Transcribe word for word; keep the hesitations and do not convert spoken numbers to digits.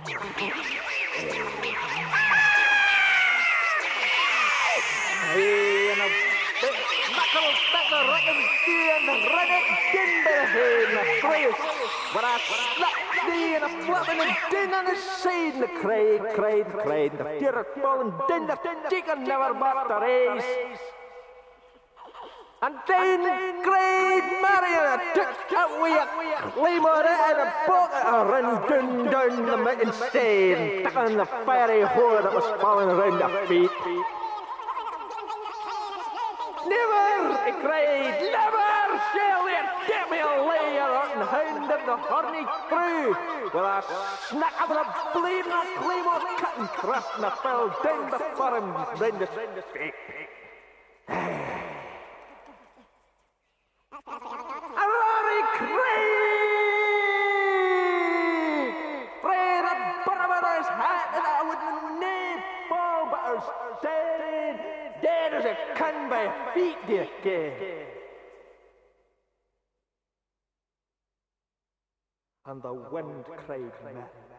En een makkelijk stekker rekken die en rennen kinderen heen naar vrees. Waar hij slapt die en een flappende din aan de zijde krijgt, krijgt, krijgt. De tierk vallen din, de chicken never but the race. En dan krijgt Marion een tuk uit weer klimmen en een boek en ren dun dun met een steen. Takken de fiery hoor dat was vallen run de feet. Never, ik krijg never shall it get me a layer on the hand of the horny crew. Well, I snack up a bleeding a claim of cutting thrust and I fell down before him, then the stick. A Rory Craig! Pray the bottom of his hat and I wouldn't need fall, but I was dead. Dead as a can by feet, dear kid. And the wind cried,